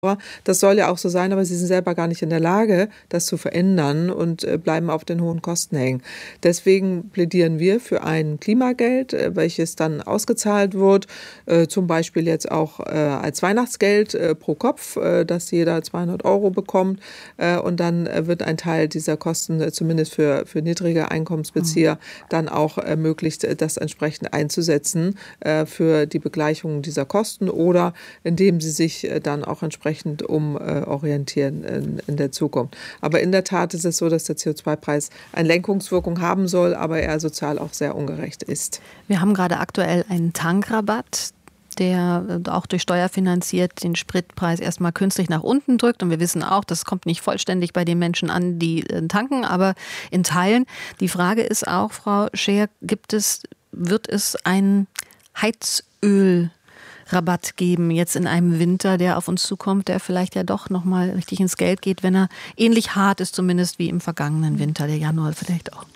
Das soll ja auch so sein, aber sie sind selber gar nicht in der Lage, das zu verändern und bleiben auf den hohen Kosten hängen. Deswegen plädieren wir für ein Klimageld, welches dann ausgezahlt wird, zum Beispiel jetzt auch als Weihnachtsgeld pro Kopf, dass jeder 200 € bekommt, und dann wird ein Teil dieser Kosten, zumindest für niedrige Einkommensbezieher, dann auch ermöglicht, das entsprechend einzusetzen für die Begleichung dieser Kosten oder indem sie sich dann auch entsprechend umorientieren in der Zukunft. Aber in der Tat ist es so, dass der CO2-Preis eine Lenkungswirkung haben soll, aber er sozial auch sehr ungerecht ist. Wir haben gerade aktuell einen Tankrabatt, der auch durch Steuer finanziert den Spritpreis erstmal künstlich nach unten drückt. Und wir wissen auch, das kommt nicht vollständig bei den Menschen an, die tanken, aber in Teilen. Die Frage ist auch, Frau Scheer, wird es ein Heizölrabatt geben jetzt in einem Winter, der auf uns zukommt, der vielleicht ja doch nochmal richtig ins Geld geht, wenn er ähnlich hart ist, zumindest wie im vergangenen Winter, der Januar vielleicht auch?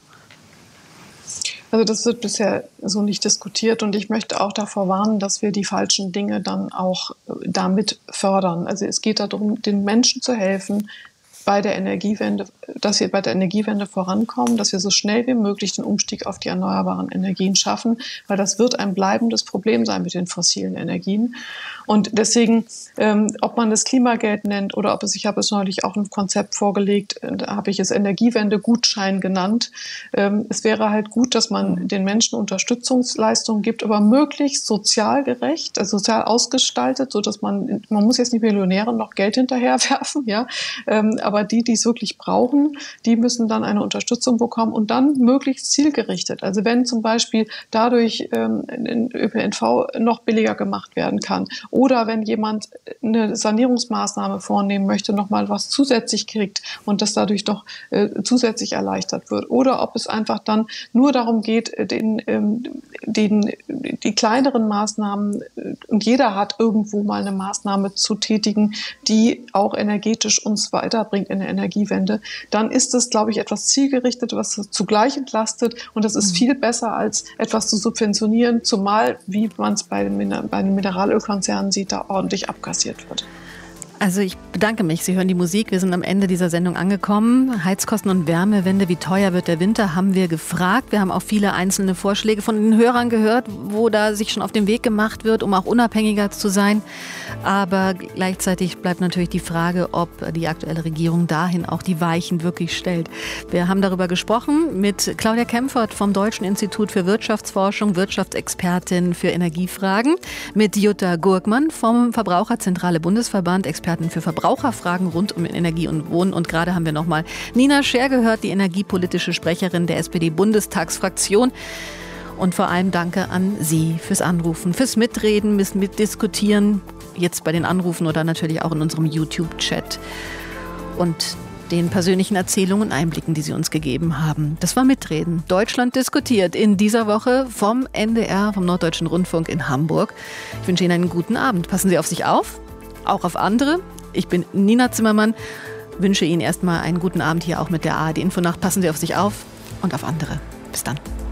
Also das wird bisher so nicht diskutiert und ich möchte auch davor warnen, dass wir die falschen Dinge dann auch damit fördern. Also es geht darum, den Menschen zu helfen, bei der Energiewende, dass wir bei der Energiewende vorankommen, dass wir so schnell wie möglich den Umstieg auf die erneuerbaren Energien schaffen, weil das wird ein bleibendes Problem sein mit den fossilen Energien. Und deswegen, ob man das Klimageld nennt oder ich habe es neulich auch ein Konzept vorgelegt, da habe ich es Energiewende-Gutschein genannt. Es wäre halt gut, dass man den Menschen Unterstützungsleistungen gibt, aber möglichst sozial gerecht, also sozial ausgestaltet, so dass man muss jetzt nicht Millionären noch Geld hinterherwerfen, ja, aber die es wirklich brauchen, die müssen dann eine Unterstützung bekommen und dann möglichst zielgerichtet. Also wenn zum Beispiel dadurch ein ÖPNV noch billiger gemacht werden kann oder wenn jemand eine Sanierungsmaßnahme vornehmen möchte, nochmal was zusätzlich kriegt und das dadurch doch zusätzlich erleichtert wird. Oder ob es einfach dann nur darum geht, die kleineren Maßnahmen, und jeder hat irgendwo mal eine Maßnahme zu tätigen, die auch energetisch uns weiterbringt in der Energiewende, dann ist es, glaube ich, etwas zielgerichtet, was zugleich entlastet und das ist viel besser, als etwas zu subventionieren, zumal, wie man es bei den Mineralölkonzernen sieht, da ordentlich abkassiert wird. Also ich bedanke mich. Sie hören die Musik. Wir sind am Ende dieser Sendung angekommen. Heizkosten und Wärmewende, wie teuer wird der Winter, haben wir gefragt. Wir haben auch viele einzelne Vorschläge von den Hörern gehört, wo da sich schon auf den Weg gemacht wird, um auch unabhängiger zu sein. Aber gleichzeitig bleibt natürlich die Frage, ob die aktuelle Regierung dahin auch die Weichen wirklich stellt. Wir haben darüber gesprochen mit Claudia Kempfert vom Deutschen Institut für Wirtschaftsforschung, Wirtschaftsexpertin für Energiefragen, mit Jutta Gurkmann vom Verbraucherzentrale Bundesverband, Expertin für Verbraucherfragen rund um Energie und Wohnen. Und gerade haben wir nochmal Nina Scheer gehört, die energiepolitische Sprecherin der SPD-Bundestagsfraktion. Und vor allem danke an Sie fürs Anrufen, fürs Mitreden, fürs Mitdiskutieren, jetzt bei den Anrufen oder natürlich auch in unserem YouTube-Chat. Und den persönlichen Erzählungen und Einblicken, die Sie uns gegeben haben. Das war Mitreden. Deutschland diskutiert in dieser Woche vom NDR, vom Norddeutschen Rundfunk in Hamburg. Ich wünsche Ihnen einen guten Abend. Passen Sie auf sich auf. Auch auf andere. Ich bin Nina Zimmermann, wünsche Ihnen erstmal einen guten Abend hier auch mit der ARD Infonacht. Passen Sie auf sich auf und auf andere. Bis dann.